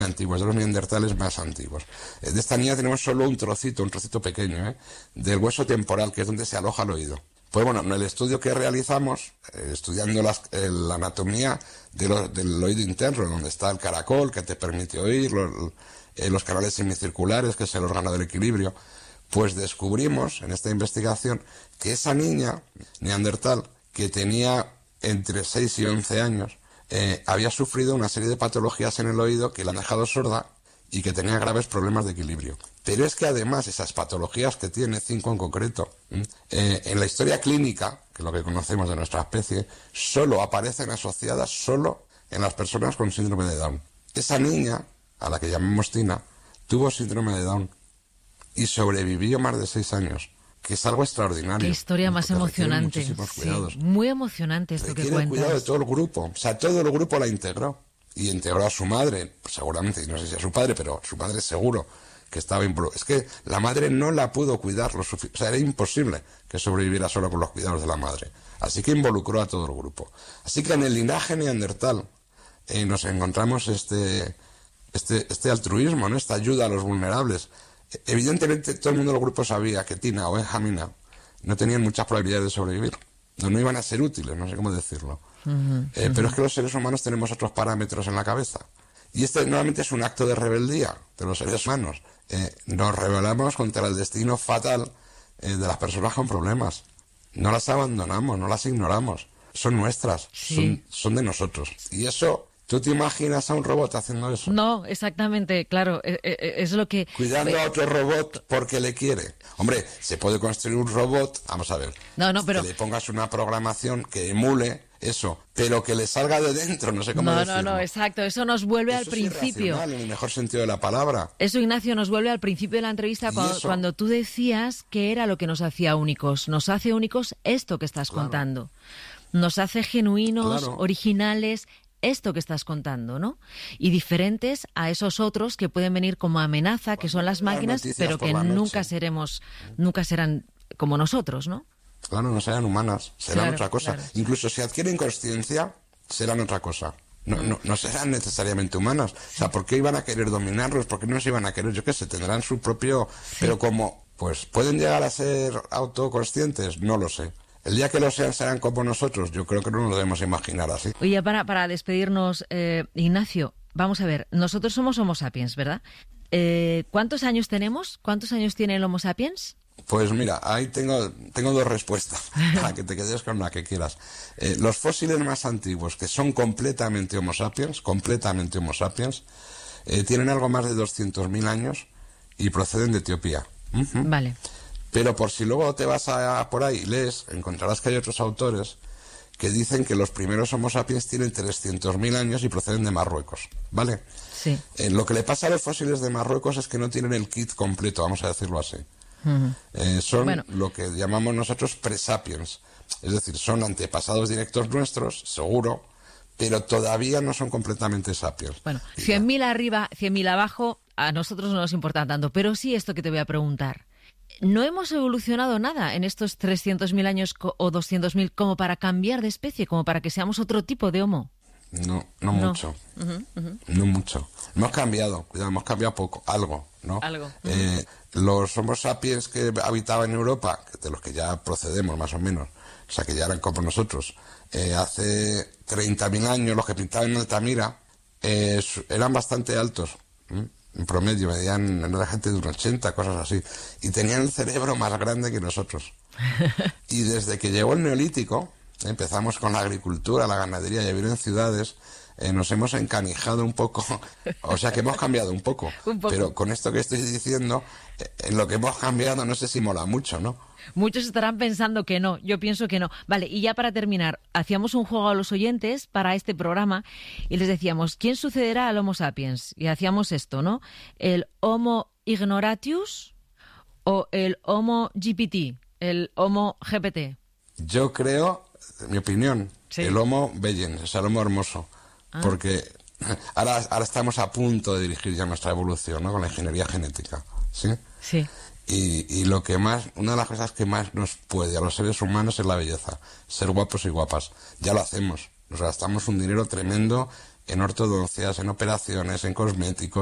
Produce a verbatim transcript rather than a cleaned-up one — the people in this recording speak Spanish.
antiguos, de los neandertales más antiguos. De esta niña tenemos solo un trocito, un trocito pequeño, ¿eh? del hueso temporal, que es donde se aloja el oído. Pues bueno, en el estudio que realizamos, eh, estudiando las, eh, la anatomía de lo, del oído interno, donde está el caracol que te permite oír, los, eh, los canales semicirculares, que es el órgano del equilibrio, pues descubrimos en esta investigación que esa niña neandertal, que tenía entre seis y once años, eh, había sufrido una serie de patologías en el oído que la han dejado sorda y que tenía graves problemas de equilibrio. Pero es que además esas patologías que tiene, cinco en concreto, eh, en la historia clínica, que es lo que conocemos de nuestra especie, solo aparecen asociadas solo en las personas con síndrome de Down. Esa niña, a la que llamamos Tina, tuvo síndrome de Down y sobrevivió más de seis años, que es algo extraordinario. Qué historia más emocionante. Sí, muy emocionante esto que cuentas. Cuidado de todo el grupo, o sea, todo el grupo la integró. Y integró a su madre, seguramente, no sé si a su padre, pero su padre seguro que estaba involucrado. Es que la madre no la pudo cuidar lo suficiente, o sea, era imposible que sobreviviera solo con los cuidados de la madre. Así que involucró a todo el grupo. Así que en el linaje neandertal eh, nos encontramos este, este, este altruismo, ¿no? Esta ayuda a los vulnerables. Evidentemente todo el mundo del grupo sabía que Tina o Benjamina no tenían muchas probabilidades de sobrevivir. No, no iban a ser útiles, no sé cómo decirlo. Uh-huh, eh, uh-huh. Pero es que los seres humanos tenemos otros parámetros en la cabeza. Y este nuevamente es un acto de rebeldía de los seres humanos. Eh, nos rebelamos contra el destino fatal eh, de las personas con problemas. No las abandonamos, no las ignoramos. Son nuestras, sí. son, son de nosotros. Y eso... ¿Tú te imaginas a un robot haciendo eso? No, exactamente, claro, es, es lo que... Cuidando a otro robot porque le quiere. Hombre, se puede construir un robot, vamos a ver, no, no, pero... que le pongas una programación que emule eso, pero que le salga de dentro, no sé cómo no, decirlo. No, no, exacto, eso nos vuelve eso al principio. Es en el mejor sentido de la palabra. Eso, Ignacio, nos vuelve al principio de la entrevista cuando, cuando tú decías que era lo que nos hacía únicos. Nos hace únicos esto que estás claro. contando. Nos hace genuinos, claro. originales... esto que estás contando, ¿no? Y diferentes a esos otros que pueden venir como amenaza, que son las máquinas, pero que nunca seremos, nunca serán como nosotros, ¿no? Claro, no serán humanas, serán claro, otra cosa. Claro. Incluso si adquieren consciencia, serán otra cosa. No, no, no serán necesariamente humanas. O sea, ¿por qué iban a querer dominarlos? ¿Por qué no se iban a querer? Yo qué sé, tendrán su propio... Sí. Pero como, pues, ¿pueden llegar a ser autoconscientes? No lo sé. El día que lo sean serán como nosotros. Yo creo que no nos debemos imaginar así. Oye, para, para despedirnos, eh, Ignacio, vamos a ver, nosotros somos Homo sapiens, ¿verdad? Eh, ¿Cuántos años tenemos? ¿Cuántos años tiene el Homo sapiens? Pues mira, ahí tengo, tengo dos respuestas, para que te quedes con la que quieras. Eh, los fósiles más antiguos, que son completamente Homo sapiens, completamente Homo sapiens, eh, tienen algo más de doscientos mil años y proceden de Etiopía. Uh-huh. Vale. Pero por si luego te vas a, a por ahí y lees, encontrarás que hay otros autores que dicen que los primeros Homo sapiens tienen trescientos mil años y proceden de Marruecos, ¿vale? Sí. Eh, lo que le pasa a los fósiles de Marruecos es que no tienen el kit completo, vamos a decirlo así. Uh-huh. Eh, son bueno. lo que llamamos nosotros presapiens, es decir, son antepasados directos nuestros, seguro, pero todavía no son completamente sapiens. Bueno, cien mil arriba, cien mil abajo, a nosotros no nos importa tanto, pero sí esto que te voy a preguntar. ¿No hemos evolucionado nada en estos trescientos mil años o doscientos mil como para cambiar de especie, como para que seamos otro tipo de Homo? No, no, no. mucho. Uh-huh, uh-huh. No mucho. Hemos cambiado, cuidado, hemos cambiado poco, algo, ¿no? Algo. Uh-huh. Eh, los Homo sapiens que habitaban en Europa, de los que ya procedemos más o menos, o sea, que ya eran como nosotros, eh, hace treinta mil años, los que pintaban en Altamira, eh, eran bastante altos. ¿eh? En promedio, medían en la gente de un ochenta, cosas así. Y tenían el cerebro más grande que nosotros. Y desde que llegó el Neolítico, empezamos con la agricultura, la ganadería y a vivir en ciudades, eh, nos hemos encanijado un poco. O sea que hemos cambiado un poco. un poco. Pero con esto que estoy diciendo, eh, en lo que hemos cambiado no sé si mola mucho, ¿no? Muchos estarán pensando que no, yo pienso que no. Vale, y ya para terminar, hacíamos un juego a los oyentes para este programa y les decíamos, ¿quién sucederá al Homo sapiens? Y hacíamos esto, ¿no? ¿El Homo ignoratius o el Homo G P T, el Homo G P T? Yo creo, en mi opinión, sí. el Homo vegens, o sea, el Homo hermoso, ah. porque ahora, ahora estamos a punto de dirigir ya nuestra evolución, ¿no? Con la ingeniería genética, ¿sí? Sí. Y, y lo que más, una de las cosas que más nos puede a los seres humanos es la belleza, ser guapos y guapas. Ya lo hacemos, nos gastamos un dinero tremendo en ortodoncias, en operaciones, en cosméticos.